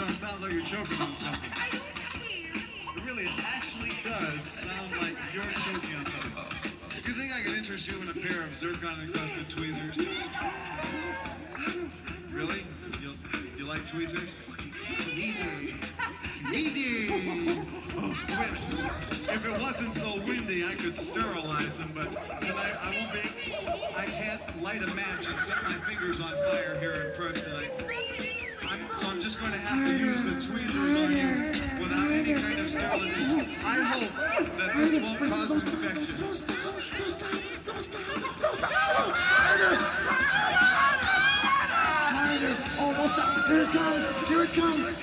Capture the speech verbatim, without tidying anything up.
know, it sounds like you're choking on something. But really, it actually does sound like you're choking on something. Do you think I could interest you in a pair of zircon-encrusted tweezers? Really? You you like tweezers? Tweezers. Tweezers. Oh, wait. If it wasn't so windy, I could sterilize them, but tonight I won't be. I can't light a match and set my fingers on fire here in Perth tonight. I'm, so I'm just going to have to use the tweezers on you without any kind of sterilization. I hope that this won't cause an infection. Almost out. Here it comes. Here it comes.